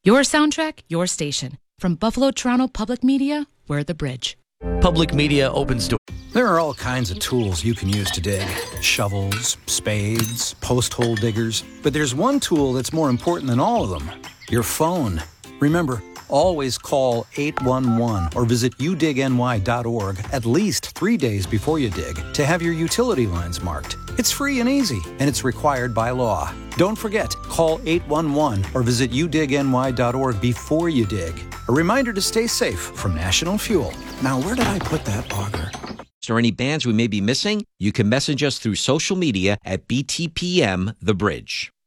Your soundtrack, your station. From Buffalo Toronto Public Media, we're The Bridge. Public Media opens doors. There are all kinds of tools you can use to dig. Shovels, spades, post hole diggers. But there's one tool that's more important than all of them. Your phone. Remember, always call 811 or visit udigny.org at least 3 days before you dig to have your utility lines marked. It's free and easy, and it's required by law. Don't forget, call 811 or visit udigny.org before you dig. A reminder to stay safe from National Fuel. Now, where did I put that auger? Or any bands we may be missing, you can message us through social media at BTPM The Bridge.